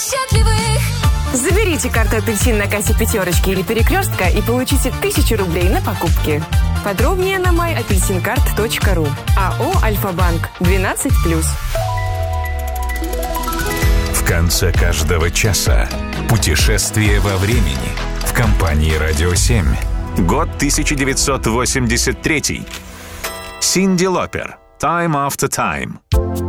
счастливых. Заберите карту «Апельсин» на кассе «Пятерочки» или «Перекрестка» и получите 1000 рублей на покупки. Подробнее на myapelsincard.ru. АО «Альфа-банк» 12+. В конце каждого часа путешествие во времени в компании «Радио 7». Год 1983. Синди Лопер. «Time After Time».